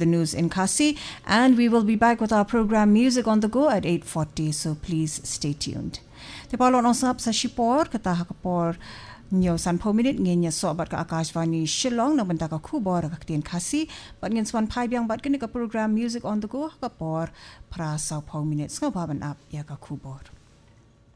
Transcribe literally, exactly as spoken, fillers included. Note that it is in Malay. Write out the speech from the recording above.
the news in Khasi, and we will be back with our program Music on the Go at eight forty, so please stay tuned. Te palon osap sa Shipor, kata hakapor nyo san po minute ngenya sobat ka Akashvani Shillong na banda ka kubor ka ktin Khasi, but ngen swan pai biang bat kini ka program Music on the Go hakapor pra sa po minutes ngababan up ya ka kubor.